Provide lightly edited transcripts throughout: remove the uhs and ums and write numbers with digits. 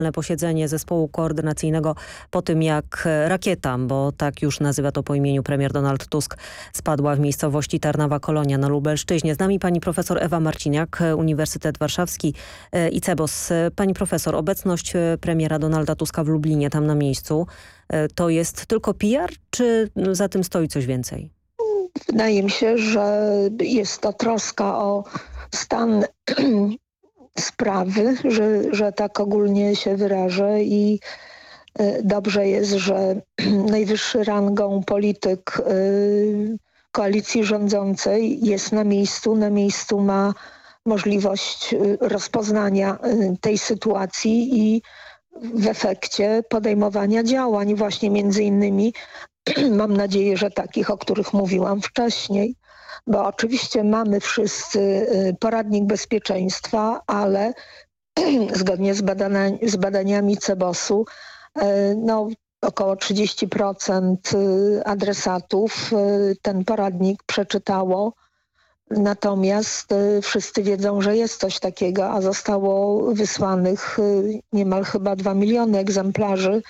posiedzenie zespołu koordynacyjnego po tym, jak rakieta, bo tak już nazywa to po imieniu premier Donald Tusk, spadła w miejscowości Tarnawa-Kolonia na Lubelszczyźnie. Z nami pani profesor Ewa Marciniak, Uniwersytet Warszawski i CEBOS. Pani profesor, obecność premiera Donalda Tuska w Lublinie, tam na miejscu, to jest tylko PR, czy za tym stoi coś więcej? Wydaje mi się, że jest to troska o stan sprawy, że tak ogólnie się wyrażę i dobrze jest, że najwyższy rangą polityk koalicji rządzącej jest na miejscu. Na miejscu ma możliwość rozpoznania tej sytuacji i w efekcie podejmowania działań właśnie między innymi mam nadzieję, że takich, o których mówiłam wcześniej, bo oczywiście mamy wszyscy poradnik bezpieczeństwa, ale zgodnie z badaniami CEBOS-u około 30% adresatów ten poradnik przeczytało. Natomiast wszyscy wiedzą, że jest coś takiego, a zostało wysłanych niemal chyba 2 miliony egzemplarzy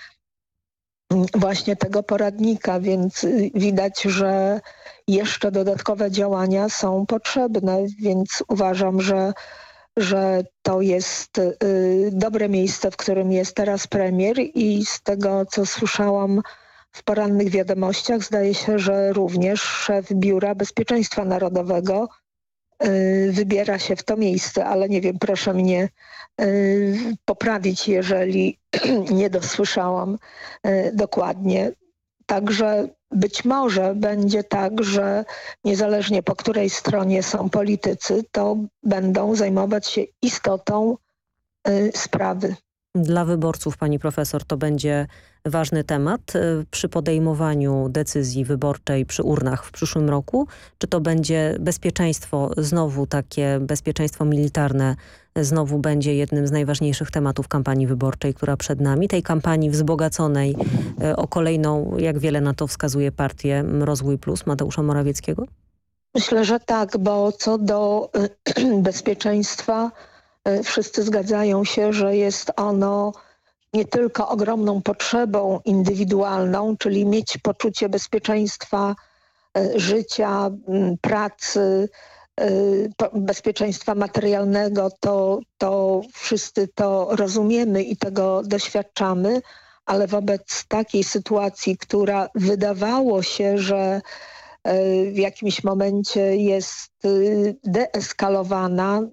właśnie tego poradnika, więc widać, że jeszcze dodatkowe działania są potrzebne, więc uważam, że to jest dobre miejsce, w którym jest teraz premier i z tego, co słyszałam w porannych wiadomościach, zdaje się, że również szef Biura Bezpieczeństwa Narodowego wybiera się w to miejsce, ale nie wiem, proszę mnie poprawić, jeżeli nie dosłyszałam dokładnie. Także być może będzie tak, że niezależnie po której stronie są politycy, to będą zajmować się istotą sprawy. Dla wyborców, pani profesor, to będzie ważny temat przy podejmowaniu decyzji wyborczej przy urnach w przyszłym roku? Czy to będzie bezpieczeństwo, znowu takie bezpieczeństwo militarne, znowu będzie jednym z najważniejszych tematów kampanii wyborczej, która przed nami, tej kampanii wzbogaconej o kolejną, jak wiele na to wskazuje, partię Rozwój Plus Mateusza Morawieckiego? Myślę, że tak, bo co do bezpieczeństwa wszyscy zgadzają się, że jest ono nie tylko ogromną potrzebą indywidualną, czyli mieć poczucie bezpieczeństwa życia, pracy, bezpieczeństwa materialnego, to wszyscy to rozumiemy i tego doświadczamy, ale wobec takiej sytuacji, która wydawało się, że w jakimś momencie jest deeskalowana,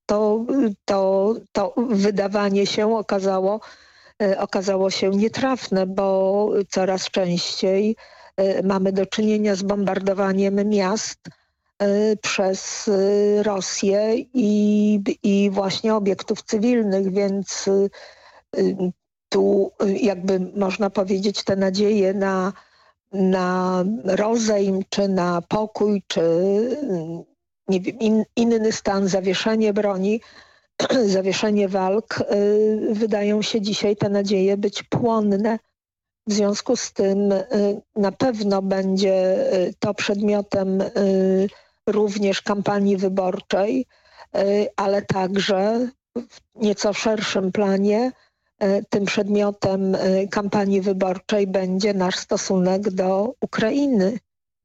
to wydawanie się okazało się nietrafne, bo coraz częściej mamy do czynienia z bombardowaniem miast przez Rosję i właśnie obiektów cywilnych, więc tu jakby można powiedzieć te nadzieje na rozejm, czy na pokój, czy nie wiem, inny stan, zawieszenie broni, zawieszenie walk, wydają się dzisiaj te nadzieje być płonne. W związku z tym na pewno będzie to przedmiotem również kampanii wyborczej, ale także w nieco szerszym planie tym przedmiotem kampanii wyborczej będzie nasz stosunek do Ukrainy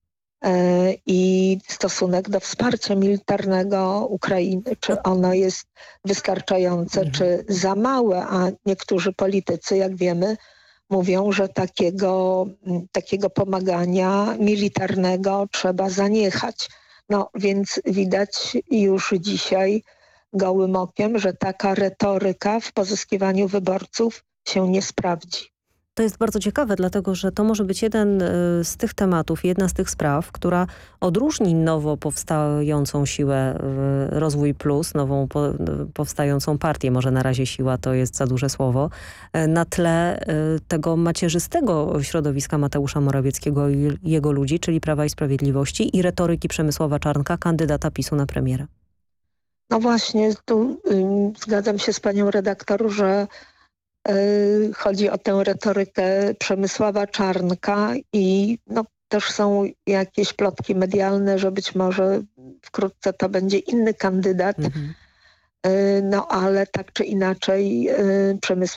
i stosunek do wsparcia militarnego Ukrainy. Czy ono jest wystarczające, czy za małe, a niektórzy politycy, jak wiemy, mówią, że takiego pomagania militarnego trzeba zaniechać. No więc widać już dzisiaj gołym okiem, że taka retoryka w pozyskiwaniu wyborców się nie sprawdzi. To jest bardzo ciekawe, dlatego że to może być jeden z tych tematów, jedna z tych spraw, która odróżni nowo powstającą siłę Rozwój Plus, nową powstającą partię, może na razie siła to jest za duże słowo, na tle tego macierzystego środowiska Mateusza Morawieckiego i jego ludzi, czyli Prawa i Sprawiedliwości i retoryki Przemysława Czarnka, kandydata PiS-u na premiera. No właśnie, tu zgadzam się z panią redaktor, że chodzi o tę retorykę Przemysława Czarnka i też są jakieś plotki medialne, że być może wkrótce to będzie inny kandydat. No ale tak czy inaczej Przemysław